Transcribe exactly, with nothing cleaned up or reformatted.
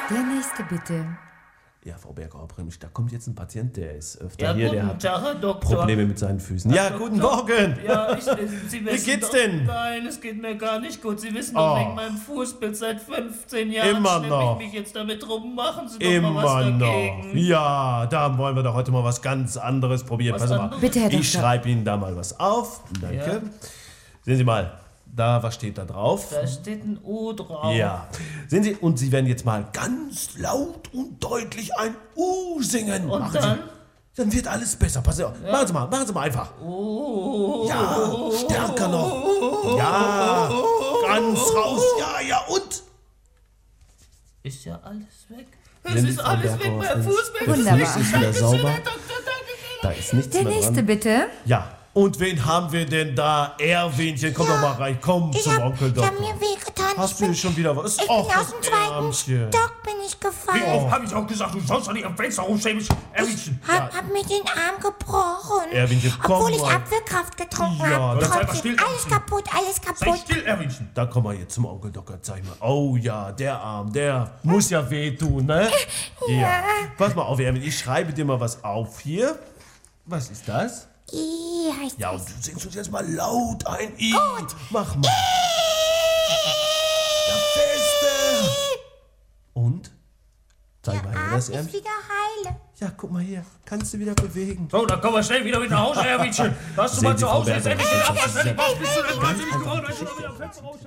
Der nächste bitte. Ja, Frau Berger-Bremisch, da kommt jetzt ein Patient, der ist öfter Ja, hier, der guten hat Tag, Herr Doktor. Probleme mit seinen Füßen. Ja, Doktor. guten Morgen. Ja, ich, Sie wissen Wie geht's doch, denn? Nein, es geht mir gar nicht gut. Sie wissen doch Oh. wegen meinem Fußbild seit fünfzehn Jahren Immer schleppe noch. ich mich jetzt damit rum. Machen Sie doch Immer mal was noch. dagegen. Ja, da wollen wir doch heute mal was ganz anderes probieren. Was Pass mal, anderes? Bitte, Herr ich Doktor. schreibe Ihnen da mal was auf. Danke. Ja. Sehen Sie mal, da, was steht da drauf? Da steht ein U drauf. Ja. Sehen Sie, und Sie werden jetzt mal ganz laut und deutlich ein U singen. Und Machen dann? Sie, dann wird alles besser. Passen Sie auf. Machen Sie mal, machen Sie mal einfach. Ja, stärker noch. Ja, ganz raus. Ja, ja, und? Ist ja alles weg. Wenn Es die ist Frau alles weg, Berger mein auf uns- Fußbild. Der Wunderbar. Fuß ist wieder Dankeschön, sauber. Herr Doktor, danke. Da ist nichts Der mehr nächste dran. bitte. Ja, und wen haben wir denn da? Erwinchen, komm doch mal rein. Komm Ich zum hab, Onkel ich hab Doktor. mir wehgetan. Hast ich du bin, schon wieder was? ich bin Och, aus dem zweiten Ärmchen. Stock bin ich gefallen. Oh. Hab ich auch gesagt, du sollst doch nicht am Fenster rumstehen, Erwinchen. Hab, hab mir den Arm gebrochen. Erwinchen, komm Obwohl ich mal. Apfelkraft getrunken Ja, hab. dann sei mal Trotzdem, still, alles Erwinchen. kaputt, alles Sei kaputt. still, Erwinchen. Da komm mal jetzt zum Onkel Doktor, zeig mal. Oh ja, der Arm, der muss ja wehtun, ne? Ja. Pass mal auf, Erwin, ich schreibe dir mal was auf hier. Was ist das? I heißt Ja, das. und du singst uns jetzt mal laut ein I. Mach mal. Ja, feste. Und? Zeig mal Der her, Arm das ist Ärmchen. wieder heile. Ja, guck mal hier. Kannst du wieder bewegen. So, dann kommen wir schnell wieder mit nach Hause, Erwinchen. Warst du Sehen mal Sie, zu Frau Hause? Jetzt Berger, endlich das den ist Abwasch fertig ja machen. Bist du denn ganz wahnsinnig einfache geworden? Dass du Geschichte. wieder am Fenster rausstellst?